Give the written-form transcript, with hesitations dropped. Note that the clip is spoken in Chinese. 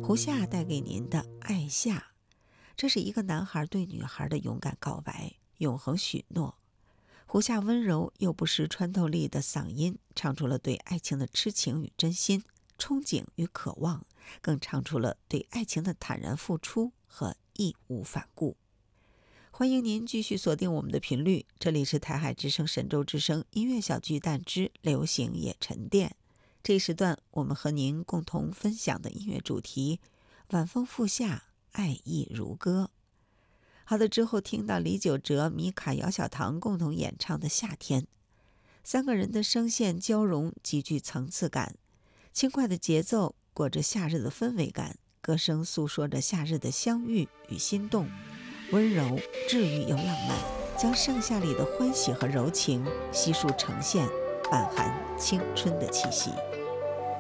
胡夏带给您的《爱夏》，这是一个男孩对女孩的勇敢告白，永恒许诺。胡夏温柔又不失穿透力的嗓音，唱出了对爱情的痴情与真心，憧憬与渴望，更唱出了对爱情的坦然付出和义无反顾。欢迎您继续锁定我们的频率，这里是台海之声神州之声音乐小巨蛋之流行也沉淀。这一时段我们和您共同分享的音乐主题，晚风复夏，爱意如歌。好的，之后听到李玖哲、米卡、姚小棠共同演唱的《夏天》，三个人的声线交融，极具层次感，轻快的节奏裹着夏日的氛围感，歌声诉说着夏日的相遇与心动，温柔、治愈又浪漫，将盛夏里的欢喜和柔情悉数呈现，饱含青春的气息。